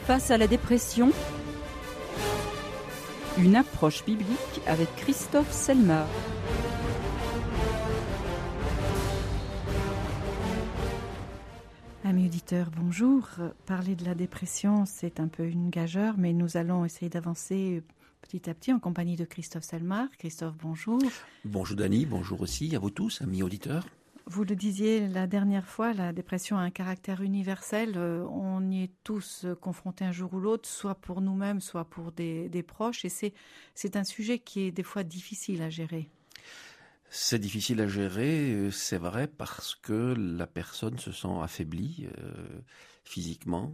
Face à la dépression, une approche biblique avec Christophe Selmar. Amis auditeurs, bonjour. Parler de la dépression, c'est un peu une gageure, mais nous allons essayer d'avancer petit à petit en compagnie de Christophe Selmar. Christophe, bonjour. Bonjour Dany, bonjour aussi à vous tous, amis auditeurs. Vous le disiez la dernière fois, la dépression a un caractère universel. On y est tous confrontés un jour ou l'autre, soit pour nous-mêmes, soit pour des proches. Et c'est un sujet qui est des fois difficile à gérer. C'est difficile à gérer, c'est vrai, parce que la personne se sent affaiblie physiquement,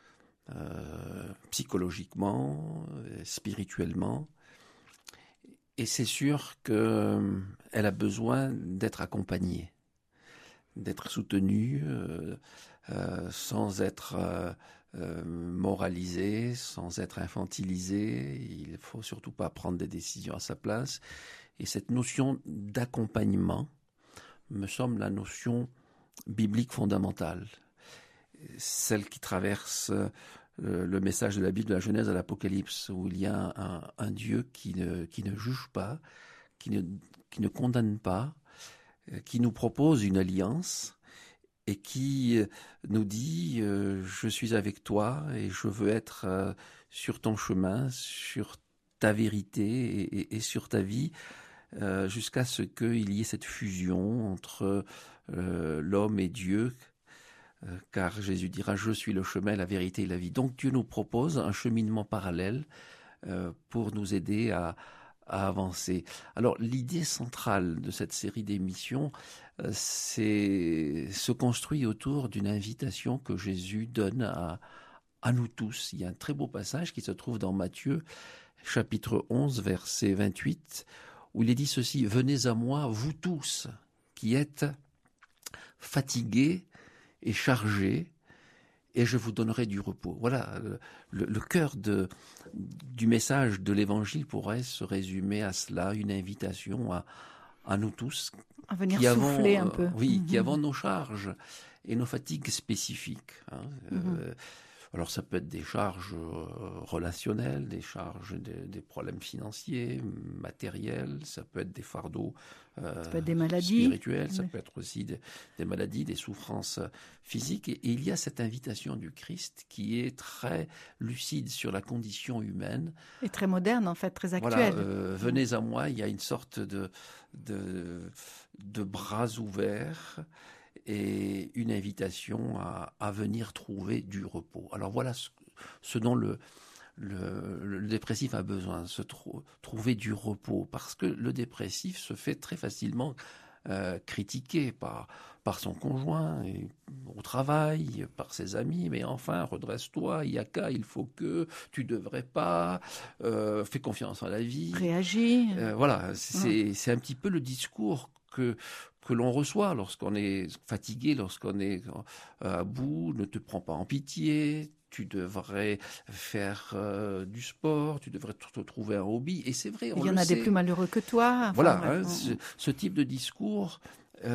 psychologiquement, spirituellement. Et c'est sûr qu'elle a besoin d'être accompagnée, d'être soutenue, sans être moralisée, sans être infantilisée. Il ne faut surtout pas prendre des décisions à sa place. Et cette notion d'accompagnement me semble la notion biblique fondamentale, celle qui traverse le message de la Bible, de la Genèse à l'Apocalypse, où il y a un Dieu qui ne juge pas, qui ne condamne pas, qui nous propose une alliance et qui nous dit je suis avec toi et je veux être sur ton chemin, sur ta vérité et sur ta vie, jusqu'à ce qu'il y ait cette fusion entre l'homme et Dieu, car Jésus dira « Je suis le chemin, la vérité et la vie ». Donc Dieu nous propose un cheminement parallèle pour nous aider à avancer. Alors l'idée centrale de cette série d'émissions, se construit autour d'une invitation que Jésus donne à nous tous. Il y a un très beau passage qui se trouve dans Matthieu, chapitre 11, verset 28, où il est dit ceci: « Venez à moi, vous tous qui êtes fatigués et chargés, et je vous donnerai du repos. » Voilà, le cœur du message de l'Évangile pourrait se résumer à cela, une invitation à nous tous à venir souffler un peu. Qui avons nos charges et nos fatigues spécifiques. Alors ça peut être des charges relationnelles, des charges des problèmes financiers, matériels, ça peut être des fardeaux ça peut être des maladies spirituelles, ça peut être aussi des maladies, des souffrances physiques. Et il y a cette invitation du Christ qui est très lucide sur la condition humaine. Et très moderne en fait, très actuelle. Voilà, venez à moi, il y a une sorte de bras ouverts et une invitation à venir trouver du repos. Alors voilà ce dont le dépressif a besoin, trouver du repos, parce que le dépressif se fait très facilement critiquer par son conjoint, et au travail, par ses amis. Mais enfin, redresse-toi, il y a qu'à, il faut que, tu devrais pas, fais confiance en la vie. Réagis. Voilà, c'est un petit peu le discours que l'on reçoit lorsqu'on est fatigué, lorsqu'on est à bout. Ne te prends pas en pitié, tu devrais faire du sport, tu devrais te trouver un hobby. Et c'est vrai, il y en a des plus malheureux que toi. Enfin, voilà, ce type de discours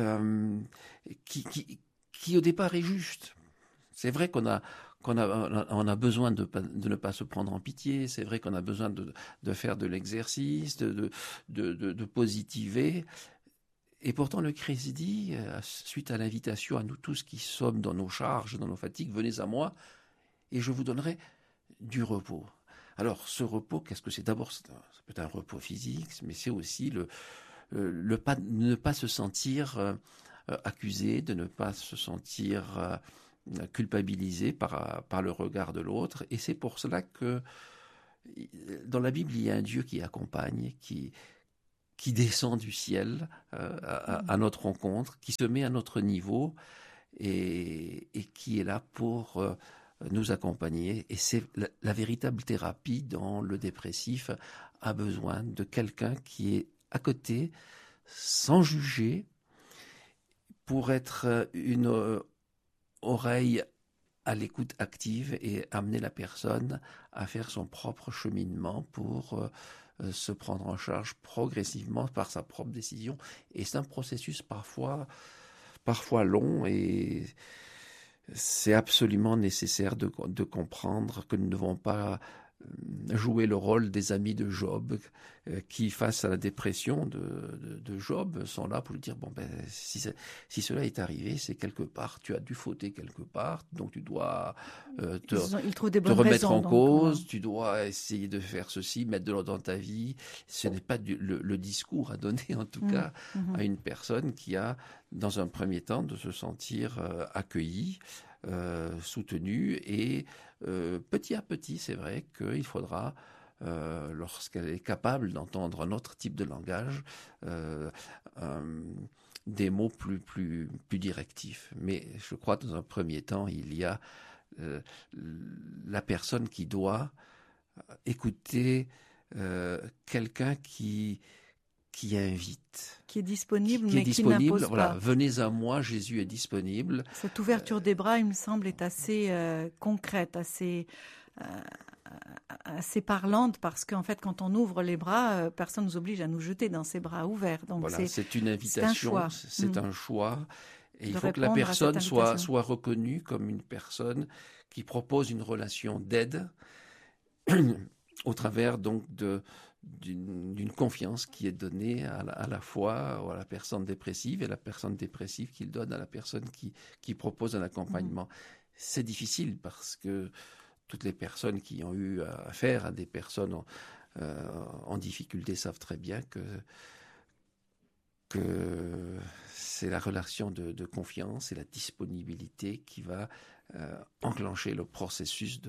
qui au départ est juste. C'est vrai qu'on a besoin de ne pas se prendre en pitié. C'est vrai qu'on a besoin de faire de l'exercice, de positiver. Et pourtant, le Christ dit, suite à l'invitation à nous tous qui sommes dans nos charges, dans nos fatigues, venez à moi et je vous donnerai du repos. Alors, ce repos, qu'est-ce que c'est? D'abord, ça peut être un repos physique, mais c'est aussi ne pas se sentir accusé, de ne pas se sentir culpabilisé par le regard de l'autre. Et c'est pour cela que dans la Bible, il y a un Dieu qui accompagne, qui descend du ciel à notre rencontre, qui se met à notre niveau et qui est là pour nous accompagner. Et c'est la véritable thérapie dans le dépressif a besoin de quelqu'un qui est à côté, sans juger, pour être une oreille à l'écoute active et amener la personne à faire son propre cheminement pour se prendre en charge progressivement par sa propre décision. Et c'est un processus parfois long et c'est absolument nécessaire de comprendre que nous ne devons pas jouer le rôle des amis de Job qui, face à la dépression de Job, sont là pour lui dire bon ben si cela est arrivé, c'est quelque part, tu as dû fauter quelque part, donc tu dois te remettre en cause, tu dois essayer de faire ceci, mettre de l'ordre dans ta vie. Ce n'est pas le discours à donner en tout cas à une personne qui a, dans un premier temps, de se sentir accueillie, soutenue et petit à petit, c'est vrai qu'il faudra, lorsqu'elle est capable d'entendre un autre type de langage, des mots plus directifs. Mais je crois que dans un premier temps, il y a la personne qui doit écouter quelqu'un qui invite. Qui est disponible, mais qui n'impose pas. Voilà, venez à moi, Jésus est disponible. Cette ouverture des bras, il me semble, est assez concrète, assez parlante, parce qu'en fait, quand on ouvre les bras, personne ne nous oblige à nous jeter dans ses bras ouverts. Donc voilà, c'est une invitation, c'est un choix. Et il faut que la personne soit reconnue comme une personne qui propose une relation d'aide au travers donc d'une confiance qui est donnée à la fois à la personne dépressive et la personne dépressive qu'il donne à la personne qui propose un accompagnement. C'est difficile parce que toutes les personnes qui ont eu affaire à des personnes en difficulté savent très bien que c'est la relation de confiance et la disponibilité qui va enclencher le processus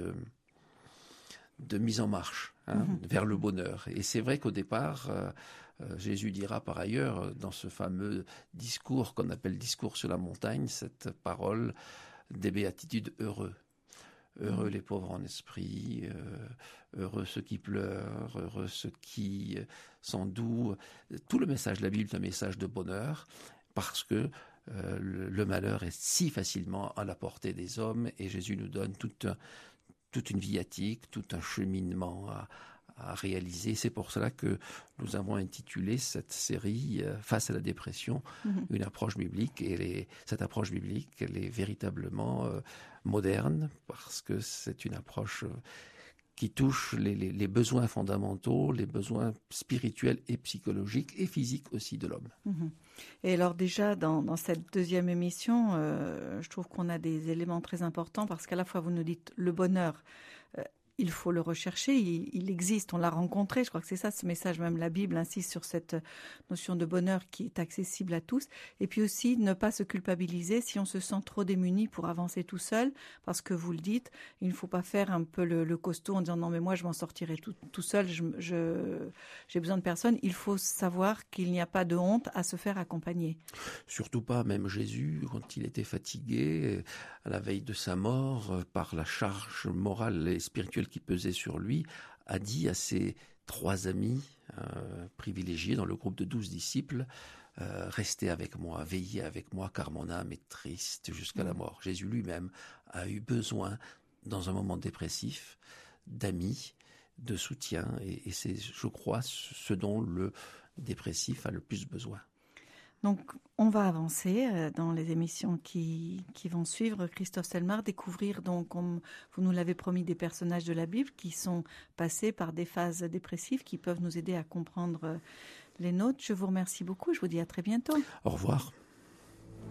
de mise en marche vers le bonheur. Et c'est vrai qu'au départ, Jésus dira par ailleurs, dans ce fameux discours qu'on appelle discours sur la montagne, cette parole des béatitudes heureux. Heureux les pauvres en esprit, heureux ceux qui pleurent, heureux ceux qui sont doux. Tout le message de la Bible est un message de bonheur, parce que le malheur est si facilement à la portée des hommes, et Jésus nous donne toute une viatique, tout un cheminement à réaliser. C'est pour cela que nous avons intitulé cette série Face à la dépression, une approche biblique. Et cette approche biblique, elle est véritablement moderne, parce que c'est une approche qui touche les besoins fondamentaux, les besoins spirituels et psychologiques et physiques aussi de l'homme. Et alors déjà, dans cette deuxième émission, je trouve qu'on a des éléments très importants, parce qu'à la fois vous nous dites le bonheur, il faut le rechercher, il existe, on l'a rencontré, je crois que c'est ça ce message, même la Bible insiste sur cette notion de bonheur qui est accessible à tous, et puis aussi ne pas se culpabiliser si on se sent trop démuni pour avancer tout seul, parce que vous le dites, il ne faut pas faire un peu le costaud en disant non mais moi je m'en sortirai tout seul, j'ai besoin de personne. Il faut savoir qu'il n'y a pas de honte à se faire accompagner. Surtout pas, même Jésus, quand il était fatigué, à la veille de sa mort, par la charge morale et spirituelle qui pesait sur lui, a dit à ses 3 amis privilégiés dans le groupe de 12 disciples, restez avec moi, veillez avec moi, car mon âme est triste jusqu'à la mort. Jésus lui-même a eu besoin, dans un moment dépressif, d'amis, de soutien, et c'est, je crois, ce dont le dépressif a le plus besoin. Donc, on va avancer dans les émissions qui vont suivre. Christophe Selmar, découvrir, donc, comme vous nous l'avez promis, des personnages de la Bible qui sont passés par des phases dépressives, qui peuvent nous aider à comprendre les nôtres. Je vous remercie beaucoup. Je vous dis à très bientôt. Au revoir.